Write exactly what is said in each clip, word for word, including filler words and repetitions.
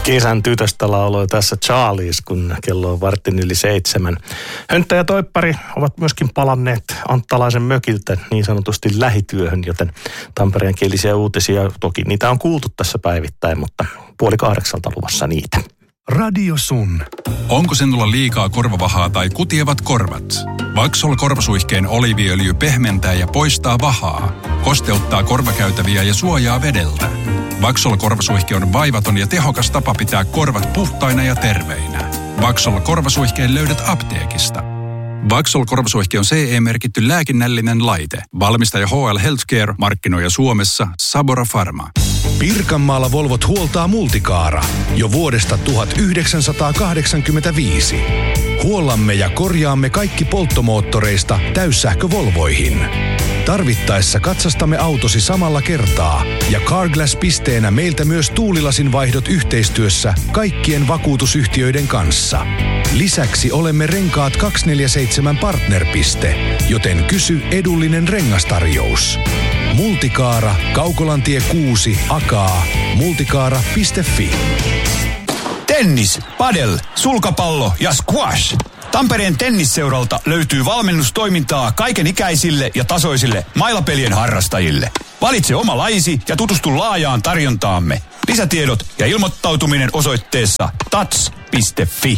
Kesän tytöstä lauloi tässä Charlies, kun kello on vartin yli seitsemän. Hönttä ja Toippari ovat myöskin palanneet Anttalaisen mökiltä niin sanotusti lähityöhön, joten Tampereen kielisiä uutisia, toki niitä on kuultu tässä päivittäin, mutta puoli kahdeksalta luvassa niitä. Radio Sun. Onko sinulla liikaa korvavahaa tai kutievat korvat? Vaxol korvasuihkeen oliiviöljy pehmentää ja poistaa vahaa, kosteuttaa korvakäytäviä ja suojaa vedeltä. Vaxol korvasuihke on vaivaton ja tehokas tapa pitää korvat puhtaina ja terveinä. Vaxol korvasuihkeen löydät apteekista. Vaxol korvasuihke on C E-merkitty lääkinnällinen laite. Valmistaja H L Healthcare, markkinoija Suomessa Sabora Pharma. Pirkanmaalla Volvot huoltaa Multicaara jo vuodesta tuhatyhdeksänsataakahdeksankymmentäviisi. Huollamme ja korjaamme kaikki polttomoottoreista täyssähkövolvoihin. Tarvittaessa katsastamme autosi samalla kertaa ja Carglass-pisteenä meiltä myös tuulilasin vaihdot yhteistyössä kaikkien vakuutusyhtiöiden kanssa. Lisäksi olemme Renkaat kaksisataaneljäkymmentäseitsemän partnerpiste, joten kysy edullinen rengastarjous. Multicaara, Kaukolantie kuusi, Akaa, multicaara piste fi. Tennis, padel, sulkapallo ja squash. Tampereen tennisseuralta löytyy valmennustoimintaa kaikenikäisille ja tasoisille mailapelien harrastajille. Valitse oma lajisi ja tutustu laajaan tarjontaamme. Lisätiedot ja ilmoittautuminen osoitteessa tats piste fi.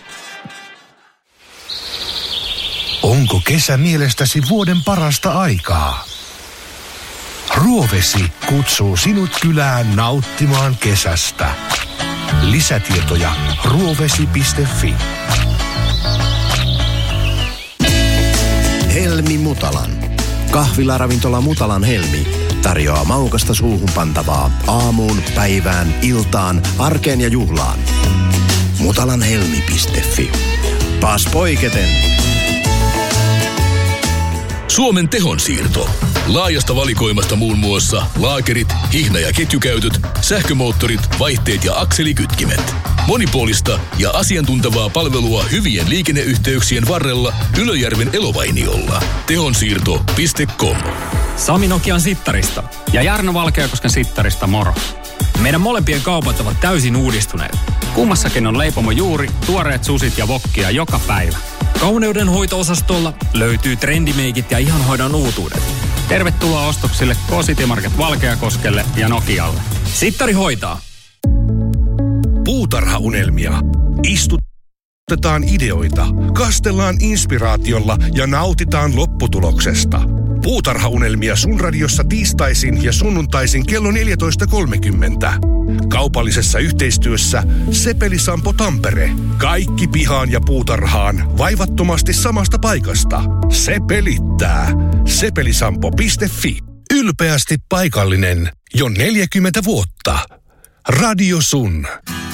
Onko kesä mielestäsi vuoden parasta aikaa? Ruovesi kutsuu sinut kylään nauttimaan kesästä. Lisätietoja ruovesi piste fi. Helmi Mutalan. Kahvilaravintola Mutalan Helmi tarjoaa maukasta suuhun pantavaa aamuun, päivään, iltaan, arkeen ja juhlaan. mutalanhelmi piste fi. Pas poiketen. Suomen tehonsiirto. Laajasta valikoimasta muun muassa laakerit, hihna- ja ketjukäytöt, sähkömoottorit, vaihteet ja akselikytkimet. Monipuolista ja asiantuntevaa palvelua hyvien liikenneyhteyksien varrella Ylöjärven Elovainiolla. tehonsiirto piste com. Sami Nokian sittarista ja Jarno Valkeakosken sittarista moro. Meidän molempien kaupat ovat täysin uudistuneet. Kummassakin on leipomo juuri, tuoreet susit ja wokkia joka päivä. Kauneuden hoito-osastolla löytyy trendimeikit ja ihonhoidon uutuudet. Tervetuloa ostoksille K-City Market Valkeakoskelle ja Nokialle. Sittari hoitaa. Puutarhaunelmia. Istutetaan ideoita, kastellaan inspiraatiolla ja nautitaan lopputuloksesta. Puutarhaunelmia sun radiossa tiistaisin ja sunnuntaisin kello neljätoista kolmekymmentä. Kaupallisessa yhteistyössä Sepeli-Sampo Tampere. Kaikki pihaan ja puutarhaan vaivattomasti samasta paikasta. Se pelittää. sepelisampo piste fi. Ylpeästi paikallinen jo neljäkymmentä vuotta. Radio Sun.